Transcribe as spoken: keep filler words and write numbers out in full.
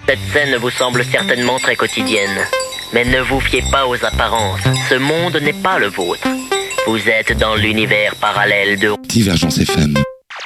Cette scène vous semble certainement très quotidienne. Mais ne vous fiez pas aux apparences. Ce monde n'est pas le vôtre. Vous êtes dans l'univers parallèle de... Divergence F M.